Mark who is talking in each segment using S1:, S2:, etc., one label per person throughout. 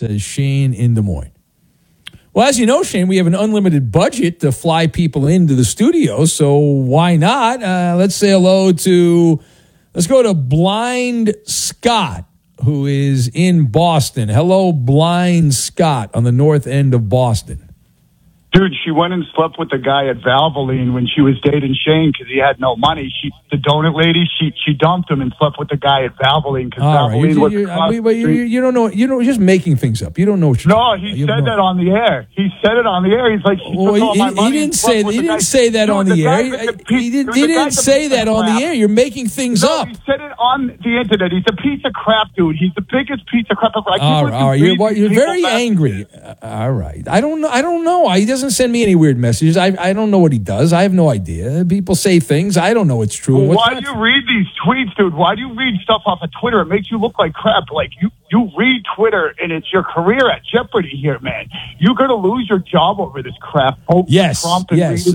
S1: says Shane in Des Moines. Well, as you know, Shane, we have an unlimited budget to fly people into the studio, so why not? Let's say hello to, let's go to Blind Scott, who is in Boston. Hello, Blind Scott on the north end of Boston.
S2: Dude, she went and slept with the guy at Valvoline when she was dating Shane because he had no money. The donut lady, she dumped him and slept with the guy at Valvoline because Valvoline was
S1: you don't know. You're just making things up. You don't know what you're
S2: No, he said that on the air. He said it on the air. He's like, he
S1: didn't say that on the air. He didn't say that on the air. You're making things up.
S2: He said it on the internet. He's a piece of crap, dude. He's the biggest piece of crap ever.
S1: All right. You're very angry. All right. I don't know. He doesn't send me any weird messages. I don't know what he does. I have no idea. People say things. I don't know what's true.
S2: Well, why do you read these tweets, dude? Why do you read stuff off of Twitter? It makes you look like crap. Like, you read Twitter, and it's your career at jeopardy here, man. You're going to lose your job over this crap.
S1: Yes, I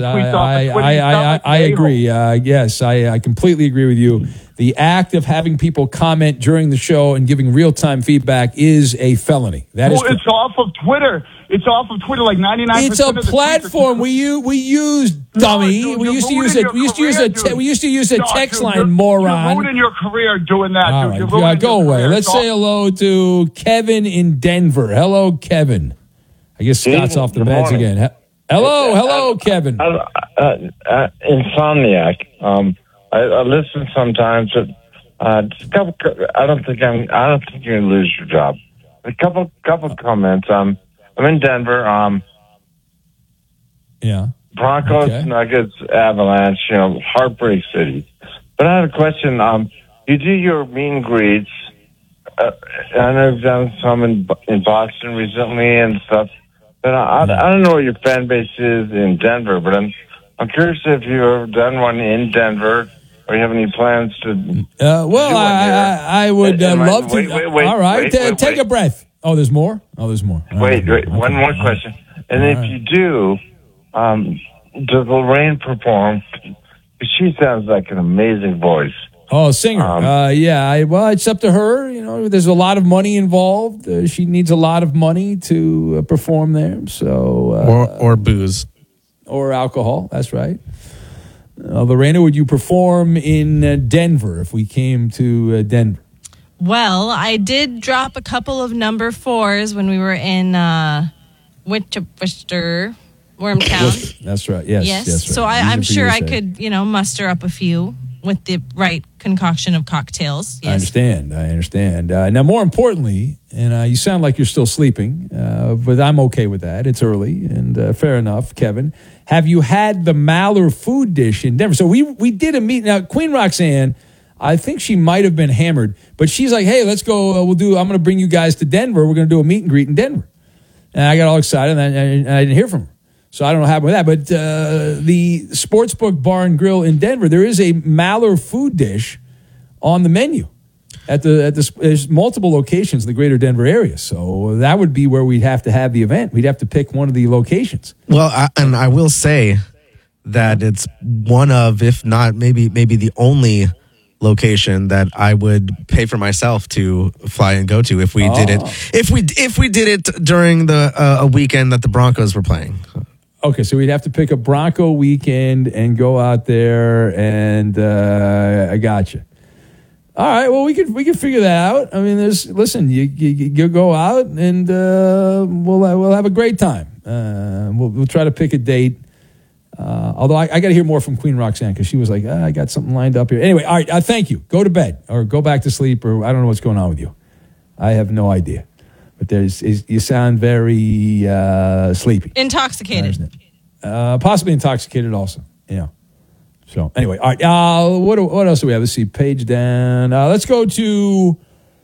S1: agree. Yes, I completely agree with you. The act of having people comment during the show and giving real-time feedback is a felony.
S2: It's off of Twitter. It's off of Twitter like 99%.
S1: It's a platform we use, dummy.
S2: No, dude,
S1: we used to use it. We used to use a text line, moron.
S2: You're ruining your career doing that,
S1: all
S2: dude.
S1: Right. Go away. Let's say hello to Kevin in Denver. Hello, Kevin. I guess Scott's off the meds again. Hello, Kevin.
S3: Insomniac. I listen sometimes, but just a couple. I don't think you're gonna lose your job. A couple comments. I'm in Denver. Broncos, Nuggets, Avalanche. Heartbreak City. But I had a question. You do your meet and greets. I know you've done some in Boston recently and stuff. But I don't know what your fan base is in Denver. But I'm curious if you've ever done one in Denver. Or you have any plans to?
S1: I would love to.
S3: Wait,
S1: all right, take a breath. Oh, there's more. Wait.
S3: One more question. And if you do, does Lorraine perform? She sounds like an amazing voice.
S1: Oh, singer. It's up to her. There's a lot of money involved. She needs a lot of money to perform there. So
S4: or booze
S1: or alcohol. That's right. Lorena, would you perform in Denver if we came to Denver?
S5: Well, I did drop a couple of number 4s when we were in Worcester, Wormtown.
S1: That's right. Yes. That's right.
S5: So I'm sure I could, muster up a few with the right concoction of cocktails. Yes.
S1: I understand. Now, more importantly, and you sound like you're still sleeping, but I'm okay with that. It's early, and fair enough, Kevin. Have you had the Maller food dish in Denver? So we did a meet. Now, Queen Roxanne, I think she might have been hammered, but she's like, hey, let's go. I'm going to bring you guys to Denver. We're going to do a meet and greet in Denver. And I got all excited, and I didn't hear from her. So I don't know what happened with that. But the Sportsbook Bar and Grill in Denver, there is a Maller food dish on the menu. There's multiple locations in the greater Denver area. So that would be where we'd have to have the event. We'd have to pick one of the locations.
S4: Well, I will say that it's one of, if not maybe the only location that I would pay for myself to fly and go to if we did it. If we did it during a weekend that the Broncos were playing.
S1: Okay, so we'd have to pick a Bronco weekend and go out there, and I got you. All right, well, we could figure that out. I mean, you go out, and we'll have a great time. We'll try to pick a date. Although I got to hear more from Queen Roxanne because she was like, I got something lined up here. Anyway, all right, thank you. Go to bed or go back to sleep, or I don't know what's going on with you. I have no idea. But you sound very sleepy.
S5: Intoxicated.
S1: Possibly intoxicated also. Yeah. So anyway, all right. What else do we have? Let's see. Page down. Let's go to.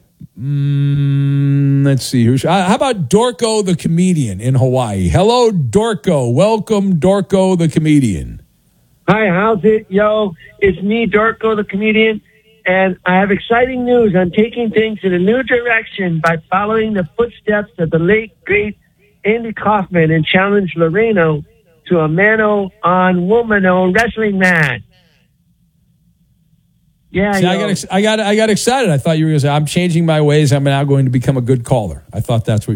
S1: Let's see. How about Dorko the comedian in Hawaii? Hello, Dorko. Welcome, Dorko the comedian.
S6: Hi, how's it? Yo, it's me, Dorko the comedian, and I have exciting news. I'm taking things in a new direction by following the footsteps of the late, great Andy Kaufman and challenge Loreno to a mano-on-womano wrestling match. Yeah,
S1: see, I got excited. I thought you were going to say, I'm changing my ways. I'm now going to become a good caller. I thought that's what